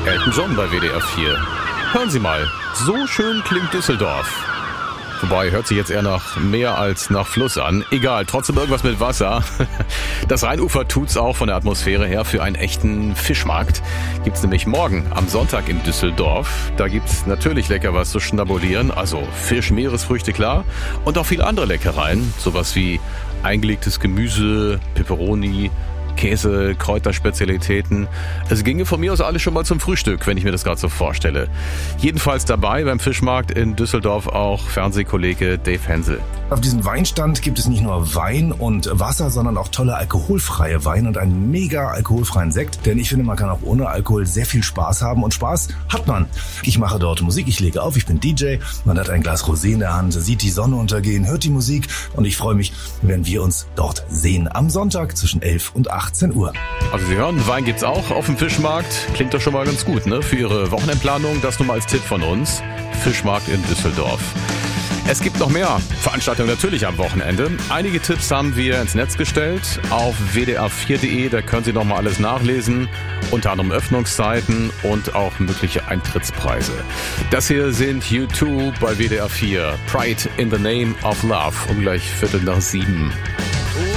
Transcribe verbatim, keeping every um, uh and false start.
Elton John bei W D R vier. Hören Sie mal, so schön klingt Düsseldorf. Wobei, hört sich jetzt eher nach Meer als nach Fluss an. Egal, trotzdem irgendwas mit Wasser. Das Rheinufer tut's auch von der Atmosphäre her für einen echten Fischmarkt. Gibt's nämlich morgen am Sonntag in Düsseldorf. Da gibt's natürlich lecker was zu schnabulieren. Also Fisch, Meeresfrüchte, klar. Und auch viele andere Leckereien. Sowas wie eingelegtes Gemüse, Peperoni, Käse, Kräuterspezialitäten. Es ginge von mir aus alles schon mal zum Frühstück, wenn ich mir das gerade so vorstelle. Jedenfalls dabei beim Fischmarkt in Düsseldorf auch Fernsehkollege Dave Hensel. Auf diesem Weinstand gibt es nicht nur Wein und Wasser, sondern auch tolle alkoholfreie Weine und einen mega alkoholfreien Sekt. Denn ich finde, man kann auch ohne Alkohol sehr viel Spaß haben und Spaß hat man. Ich mache dort Musik, ich lege auf, ich bin D J, man hat ein Glas Rosé in der Hand, sieht die Sonne untergehen, hört die Musik und ich freue mich, wenn wir uns dort sehen am Sonntag zwischen elf und achtzehn Uhr. Also Sie hören, Wein gibt's auch auf dem Fischmarkt. Klingt doch schon mal ganz gut, ne? Für Ihre Wochenendplanung, das nur mal als Tipp von uns. Fischmarkt in Düsseldorf. Es gibt noch mehr Veranstaltungen natürlich am Wochenende. Einige Tipps haben wir ins Netz gestellt auf w d r vier punkt d e. Da können Sie noch mal alles nachlesen. Unter anderem Öffnungszeiten und auch mögliche Eintrittspreise. Das hier sind U zwei bei W D R vier. Pride in the Name of Love. Um gleich Viertel nach sieben.